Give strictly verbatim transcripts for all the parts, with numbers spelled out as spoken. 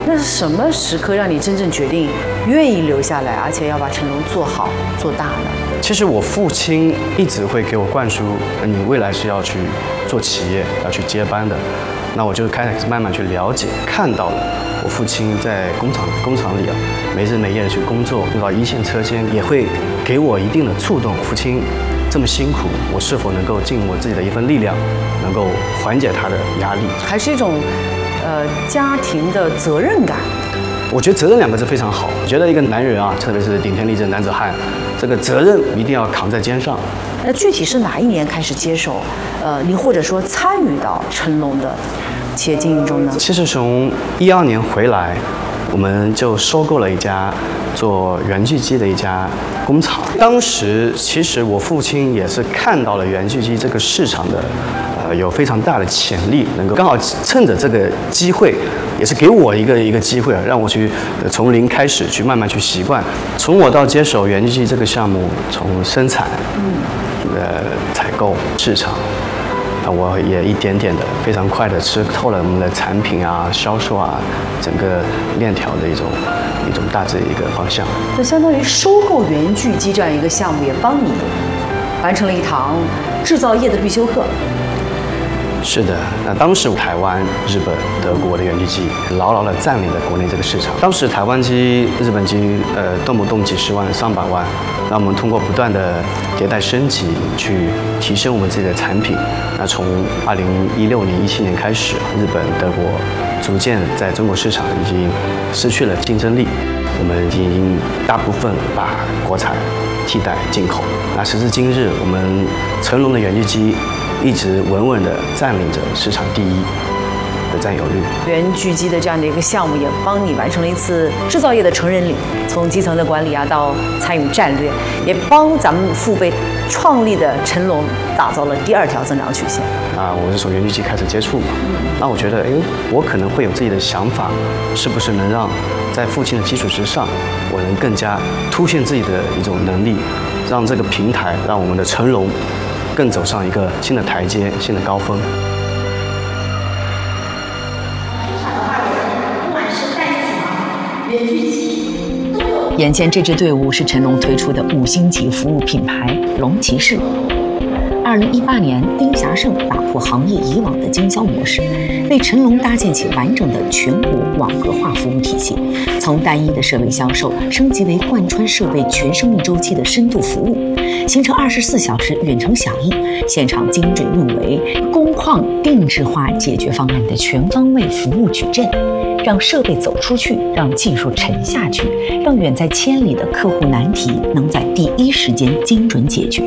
那是什么时刻让你真正决定愿意留下来，而且要把成龙做好做大呢？ 其实我父亲一直会给我灌输，你未来是要去做企业，要去接班的。那我就开始慢慢去了解，看到了我父亲在工厂工厂里啊，没日没夜的去工作，到一线车间，也会给我一定的触动。父亲这么辛苦，我是否能够尽我自己的一份力量，能够缓解他的压力？ 还是一种呃家庭的责任感。 我觉得责任两个字非常好。我觉得一个男人啊，特别是顶天立正男子汉，这个责任一定要扛在肩上。 那具体是哪一年开始接手，呃，您或者说参与到成龙的企业经营中呢？ 其实从一二年回来，我们就收购了一家做圆锯机的一家工厂。当时其实我父亲也是看到了圆锯机这个市场的，呃，有非常大的潜力，能够刚好趁着这个机会，也是给我一个一个机会，让我去从零开始去慢慢去习惯。从我到接手圆锯机这个项目，从生产，嗯，呃，采购、市场。那我也一点点的、非常快的吃透了我们的产品啊、销售啊，整个链条的一种一种大致的一个方向。 就相当于收购圆锯机这样一个项目，也帮你完成了一堂制造业的必修课。 是的，那当时台湾、日本、德国的圆锯机牢牢地占领了国内这个市场。当时台湾机、日本机，呃，动不动几十万、上百万。那我们通过不断的迭代升级，去提升我们自己的产品。那从二零一六年、一七年开始，日本、德国逐渐在中国市场已经失去了竞争力。我们已经大部分把国产替代进口。那时至今日，我们成龙的圆锯机一直稳稳地占领着市场第一的占有率。 圆锯机的这样的一个项目，也帮你完成了一次制造业的成人礼，从基层的管理啊到参与战略，也帮咱们父辈创立的成龙打造了第二条增长曲线。 啊，我是从圆锯机开始接触嘛，那我觉得，哎，我可能会有自己的想法，是不是能让在父亲的基础之上，我能更加凸显自己的一种能力，让这个平台，让我们的成龙更走上一个新的台阶、新的高峰。 眼前这支队伍是成龙推出的五星级服务品牌龙骑士。二零一八年，丁霞盛打破行业以往的经销模式，为成龙搭建起完整的全国网格化服务体系，从单一的设备销售升级为贯穿设备全生命周期的深度服务，形成二十四小时远程响应、现场精准运维、工况定制化解决方案的全方位服务矩阵。让设备走出去，让技术沉下去，让远在千里的客户难题能在第一时间精准解决。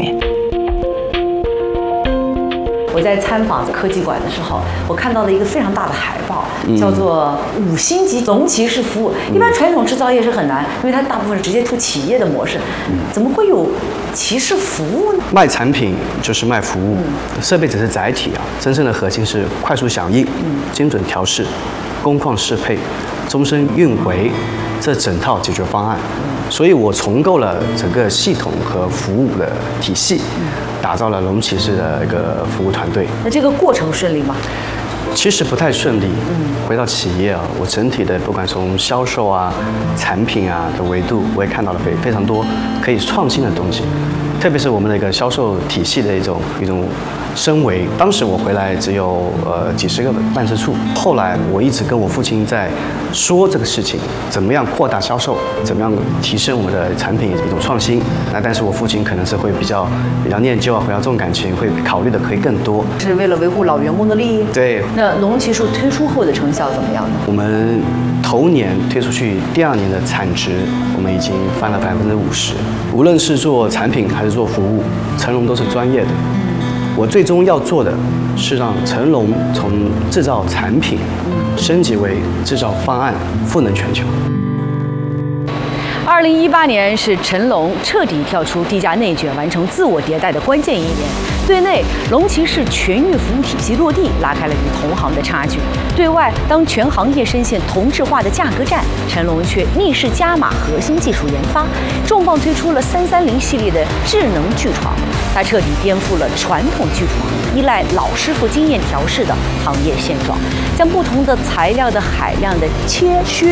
我在参访科技馆的时候，我看到了一个非常大的海报，叫做五星级龙骑士服务。一般传统制造业是很难，因为它大部分是直接出企业的模式，怎么会有骑士服务呢？ 卖产品就是卖服务，设备只是载体啊，真正的核心是快速响应、精准调试、工况适配、终身运维这整套解决方案。所以我重构了整个系统和服务的体系，打造了龙骑士的一个服务团队。 那这个过程顺利吗？ 其实不太顺利。回到企业啊，我整体的不管从销售啊、产品啊的维度，我也看到了非非常多可以创新的东西。特别是我们的一个销售体系的一种一种升维。当时我回来只有呃几十个办事处，后来我一直跟我父亲在说这个事情，怎么样扩大销售，怎么样提升我们的产品一种创新。那但是我父亲可能是会比较比较念旧啊，比较重感情，会考虑的可以更多。 是为了维护老员工的利益。 对。 那龙骑士推出后的成效怎么样呢？ 我们头年推出去，第二年的产值我们已经翻了百分之五十。无论是做产品还是做服务，成龙都是专业的。我最终要做的是让成龙从制造产品升级为制造方案，赋能全球。 二零一八年是成龙彻底跳出低价内卷，完成自我迭代的关键一年。对内，龙骑士全域服务体系落地，拉开了与同行的差距；对外，当全行业深陷同质化的价格战，成龙却逆势加码核心技术研发，重磅推出了三三零系列的智能锯床。它彻底颠覆了传统锯床依赖老师傅经验调试的行业现状，将不同的材料的海量的切削